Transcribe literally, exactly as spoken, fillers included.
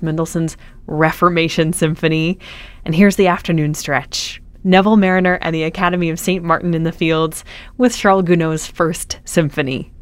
Mendelssohn's Reformation Symphony. And here's the afternoon stretch. Neville Marriner and the Academy of Saint Martin in the Fields with Charles Gounod's First Symphony.